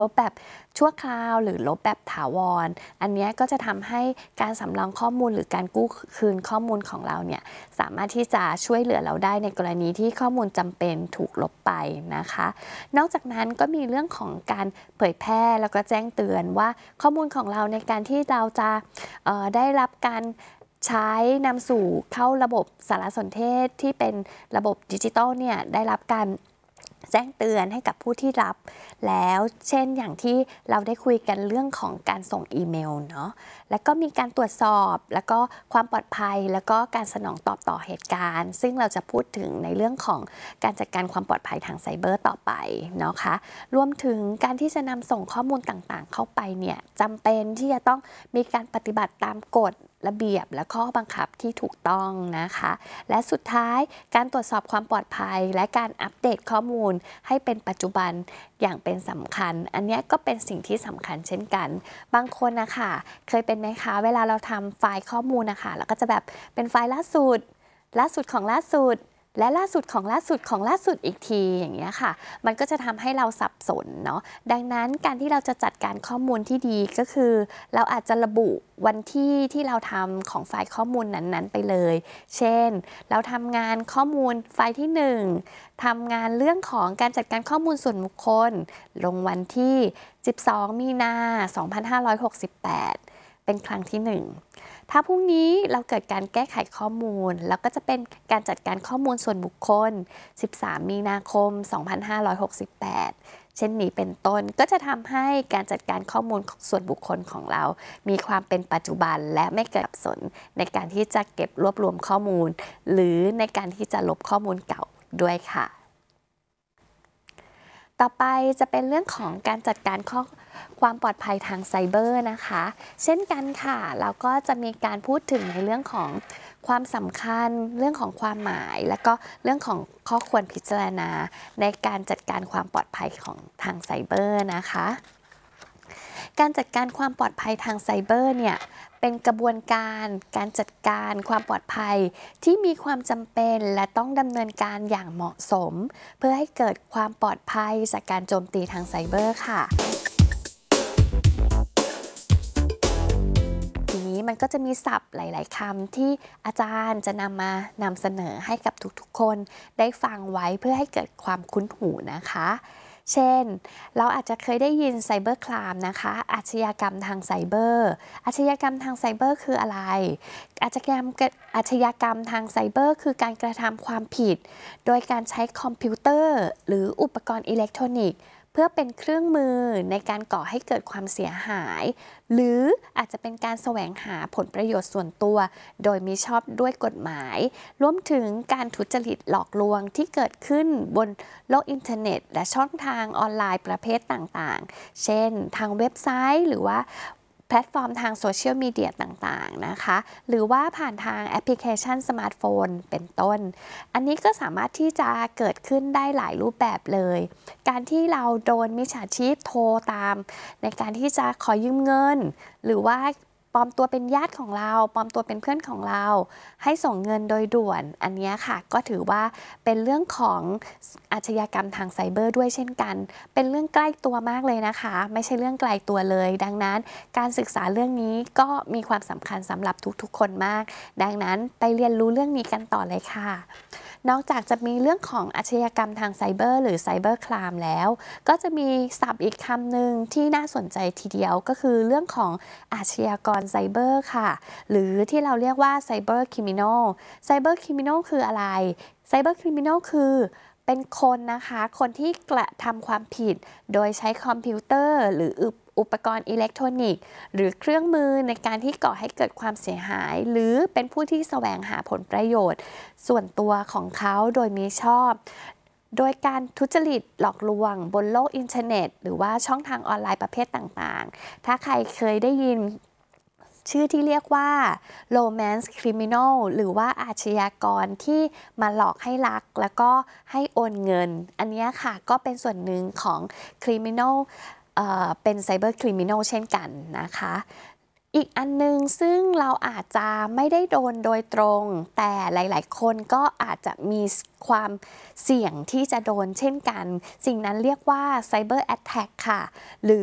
ลบแบบชั่วคราวหรือลบแบบถาวรอันนี้ก็จะทำให้การสำรองข้อมูลหรือการกู้คืนข้อมูลของเราเนี่ยสามารถที่จะช่วยเหลือเราได้ในกรณีที่ข้อมูลจำเป็นถูกลบไปนะคะนอกจากนั้นก็มีเรื่องของการเผยแพร่แล้วก็แจ้งเตือนว่าข้อมูลของเราในการที่เราจะได้รับการใช้นำสู่เข้าระบบสารสนเทศที่เป็นระบบดิจิตอลเนี่ยได้รับการแจ้งเตือนให้กับผู้ที่รับแล้วเช่นอย่างที่เราได้คุยกันเรื่องของการส่งอีเมลเนาะแล้วก็มีการตรวจสอบแล้วก็ความปลอดภัยแล้วก็การสนองตอบต่อเหตุการณ์ซึ่งเราจะพูดถึงในเรื่องของการจัดการความปลอดภัยทางไซเบอร์ต่อไปเนาะคะรวมถึงการที่จะนำส่งข้อมูลต่างๆเข้าไปเนี่ยจำเป็นที่จะต้องมีการปฏิบัติตามกฎระเบียบและข้อบังคับที่ถูกต้องนะคะและสุดท้ายการตรวจสอบความปลอดภัยและการอัปเดตข้อมูลให้เป็นปัจจุบันอย่างเป็นสำคัญอันนี้ก็เป็นสิ่งที่สำคัญเช่นกันบางคนนะคะเคยเป็นไหมคะเวลาเราทำไฟล์ข้อมูลนะคะแล้วก็จะแบบเป็นไฟล์ล่าสุดของล่าสุดและล่าสุดของล่าสุดของล่าสุดอีกทีอย่างเงี้ยค่ะมันก็จะทำให้เราสับสนเนาะดังนั้นการที่เราจะจัดการข้อมูลที่ดีก็คือเราอาจจะระบุวันที่เราทำของไฟล์ข้อมูลนั้นๆไปเลยเช่นเราทำงานข้อมูลไฟล์ที่1ทำงานเรื่องของการจัดการข้อมูลส่วนบุคคลลงวันที่12 มีนา 2568เป็นครั้งที่1ถ้าพรุ่งนี้เราเกิดการแก้ไขข้อมูลแล้วก็จะเป็นการจัดการข้อมูลส่วนบุคคล13 มีนาคม 2568เช่นนี้เป็นต้นก็จะทำให้การจัดการข้อมูลส่วนบุคคลของเรามีความเป็นปัจจุบันและไม่เกิดสับสนในการที่จะเก็บรวบรวมข้อมูลหรือในการที่จะลบข้อมูลเก่าด้วยค่ะต่อไปจะเป็นเรื่องของการจัดการความปลอดภัยทางไซเบอร์นะคะเช่นกันค่ะเราก็จะมีการพูดถึงในเรื่องของความสำคัญเรื่องของความหมายและก็เรื่องของข้อควรพิจารณาในการจัดการความปลอดภัยของทางไซเบอร์นะคะการจัดการความปลอดภัยทางไซเบอร์เนี่ยเป็นกระบวนการจัดการความปลอดภัยที่มีความจำเป็นและต้องดำเนินการอย่างเหมาะสมเพื่อให้เกิดความปลอดภัยจากการโจมตีทางไซเบอร์ค่ะทีนี้มันก็จะมีศัพท์หลายๆคำที่อาจารย์จะนำเสนอให้กับทุกๆคนได้ฟังไว้เพื่อให้เกิดความคุ้นหูนะคะเช่นเราอาจจะเคยได้ยินไซเบอร์ครามนะคะอาชญากรรมทางไซเบอร์อาชญากรรมทางไซเบอร์คืออะไรอาชญากรรมทางไซเบอร์คือการกระทำความผิดโดยการใช้คอมพิวเตอร์หรืออุปกรณ์อิเล็กทรอนิกส์เพื่อเป็นเครื่องมือในการก่อให้เกิดความเสียหายหรืออาจจะเป็นการแสวงหาผลประโยชน์ส่วนตัวโดยมิชอบด้วยกฎหมายรวมถึงการทุจริตหลอกลวงที่เกิดขึ้นบนโลกอินเทอร์เน็ตและช่องทางออนไลน์ประเภทต่างๆเช่นทางเว็บไซต์หรือว่าแพลตฟอร์มทางโซเชียลมีเดียต่างๆนะคะหรือว่าผ่านทางแอปพลิเคชันสมาร์ทโฟนเป็นต้นอันนี้ก็สามารถที่จะเกิดขึ้นได้หลายรูปแบบเลยการที่เราโดนมิจฉาชีพโทรตามในการที่จะขอยืมเงินหรือว่าปลอมตัวเป็นญาติของเราปลอมตัวเป็นเพื่อนของเราให้ส่งเงินโดยด่วนอันนี้ค่ะก็ถือว่าเป็นเรื่องของอาชญากรรมทางไซเบอร์ด้วยเช่นกันเป็นเรื่องใกล้ตัวมากเลยนะคะไม่ใช่เรื่องไกลตัวเลยดังนั้นการศึกษาเรื่องนี้ก็มีความสำคัญสำหรับทุกๆคนมากดังนั้นไปเรียนรู้เรื่องนี้กันต่อเลยค่ะนอกจากจะมีเรื่องของอาชญากรรมทางไซเบอร์หรือไซเบอร์ครามแล้วก็จะมีศัพท์อีกคำหนึ่งที่น่าสนใจทีเดียวก็คือเรื่องของอาชญากรไซเบอร์ค่ะหรือที่เราเรียกว่าไซเบอร์คริมินอลไซเบอร์คริมินอลคืออะไรไซเบอร์คริมินอลคือเป็นคนนะคะคนที่กระทำความผิดโดยใช้คอมพิวเตอร์หรืออุปกรณ์อิเล็กทรอนิกส์หรือเครื่องมือในการที่ก่อให้เกิดความเสียหายหรือเป็นผู้ที่แสวงหาผลประโยชน์ส่วนตัวของเขาโดยมิชอบโดยการทุจริตหลอกลวงบนโลกอินเทอร์เน็ตหรือว่าช่องทางออนไลน์ประเภทต่างๆถ้าใครเคยได้ยินชื่อที่เรียกว่า romance criminal หรือว่าอาชญากรที่มาหลอกให้รักแล้วก็ให้โอนเงินอันนี้ค่ะก็เป็นส่วนหนึ่งของ criminal เป็นไซเบอร์คริมินอลเช่นกันนะคะอีกอันนึงซึ่งเราอาจจะไม่ได้โดนโดยตรง แต่หลายๆคนก็อาจจะมีความเสี่ยงที่จะโดนเช่นกัน สิ่งนั้นเรียกว่า Cyber Attack ค่ะหรือ